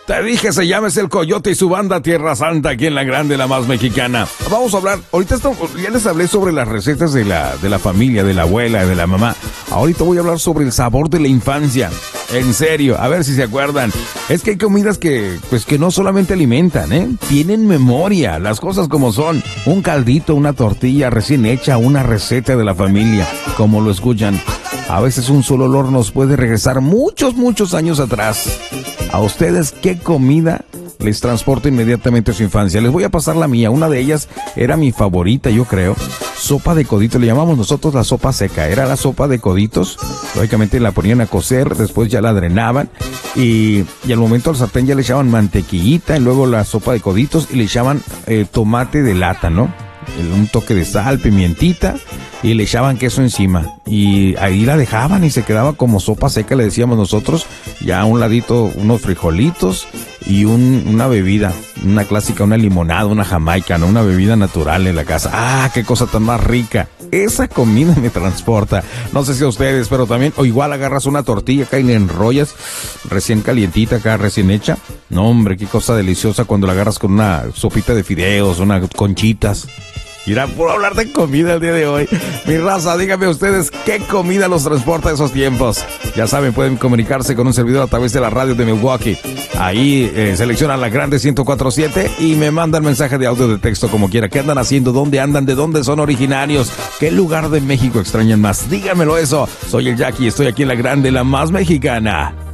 Te dije, se llama El Coyote y su banda Tierra Santa aquí en La Grande, la más mexicana. Vamos a hablar, ya les hablé sobre las recetas de la familia, de la abuela, de la mamá. Ahorita voy a hablar sobre el sabor de la infancia. En serio, a ver si se acuerdan. Es que hay comidas que no solamente alimentan, tienen memoria, las cosas como son. Un caldito, una tortilla recién hecha, una receta de la familia, como lo escuchan. A veces un solo olor nos puede regresar muchos, muchos años atrás. ¿A ustedes qué comida les transporta inmediatamente a su infancia? Les voy a pasar la mía. Una de ellas era mi favorita, yo creo. Sopa de coditos, le llamamos nosotros la sopa seca. Era la sopa de coditos. Lógicamente la ponían a cocer, después ya la drenaban. Y al momento al sartén ya le echaban mantequillita, y luego la sopa de coditos y le echaban tomate de lata, ¿no? Un toque de sal, pimientita, y le echaban queso encima, y ahí la dejaban y se quedaba como sopa seca, le decíamos nosotros. Ya a un ladito unos frijolitos y una bebida, una clásica, una limonada, una jamaica, ¿no? Una bebida natural en la casa. ¡Ah, qué cosa tan más rica! Esa comida me transporta. No sé si a ustedes, pero también, o igual agarras una tortilla acá y le enrollas recién calientita acá, recién hecha. No, hombre, qué cosa deliciosa cuando la agarras con una sopita de fideos, unas conchitas. Irá por hablar de comida el día de hoy. Mi raza, díganme ustedes qué comida los transporta a esos tiempos. Ya saben, pueden comunicarse con un servidor a través de la radio de Milwaukee. Ahí seleccionan La Grande 104.7 y me mandan mensaje de audio, de texto, como quiera. ¿Qué andan haciendo? ¿Dónde andan? ¿De dónde son originarios? ¿Qué lugar de México extrañan más? Díganmelo eso. Soy el Jackie y estoy aquí en La Grande, la más mexicana.